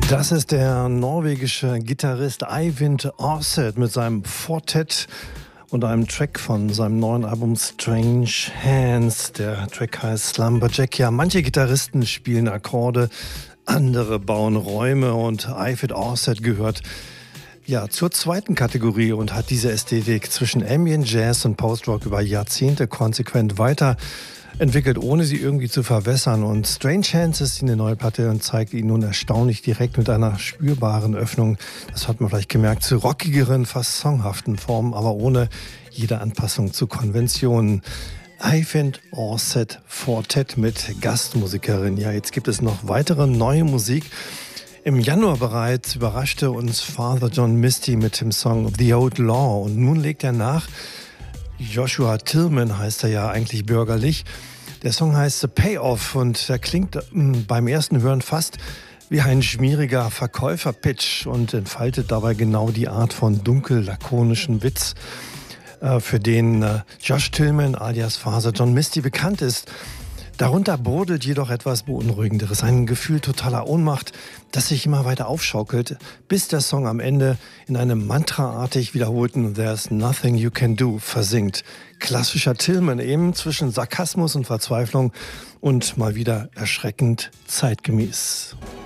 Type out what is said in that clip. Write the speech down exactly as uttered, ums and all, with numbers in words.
Das ist der norwegische Gitarrist Eyvind Aarseth mit seinem Quartett und einem Track von seinem neuen Album Strange Hands. Der Track heißt Slumberjack. Ja, manche Gitarristen spielen Akkorde, andere bauen Räume und Eyvind Aarseth gehört ja zur zweiten Kategorie und hat diese Ästhetik zwischen Ambient Jazz und Post-Rock über Jahrzehnte konsequent weiter entwickelt, ohne sie irgendwie zu verwässern. Und Strange Hands ist eine neue Platte und zeigt ihn nun erstaunlich direkt mit einer spürbaren Öffnung. Das hat man vielleicht gemerkt, zu rockigeren, fast songhaften Formen, aber ohne jede Anpassung zu Konventionen. Eyvind Aarseth Quartett mit Gastmusikerin. Ja, jetzt gibt es noch weitere neue Musik. Im Januar bereits überraschte uns Father John Misty mit dem Song The Outlaw und nun legt er nach. Joshua Tillman heißt er ja eigentlich bürgerlich. Der Song heißt The Payoff und der klingt beim ersten Hören fast wie ein schmieriger Verkäuferpitch und entfaltet dabei genau die Art von dunkel-lakonischen Witz, für den Josh Tillman alias Father John Misty bekannt ist. Darunter brodelt jedoch etwas Beunruhigenderes, ein Gefühl totaler Ohnmacht, das sich immer weiter aufschaukelt, bis der Song am Ende in einem mantraartig wiederholten There's Nothing You Can Do versinkt. Klassischer Tillman eben zwischen Sarkasmus und Verzweiflung und mal wieder erschreckend zeitgemäß.